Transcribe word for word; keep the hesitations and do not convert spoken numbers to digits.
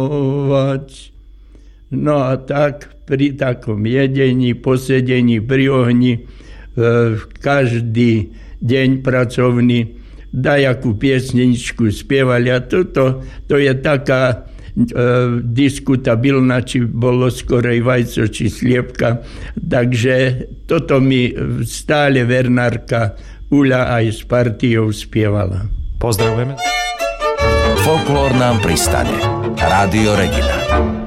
No a tak pri takom jedení, posedení pri ohni každý deň pracovný dajakú piesničku spievali. A toto to je taká diskutabilná, či bolo skorej vajco, či sliepka. Takže toto mi stále Vernárka Uľa aj s partiou spievala. Pozdravujeme. Folklór nám pristane. Rádio Regina.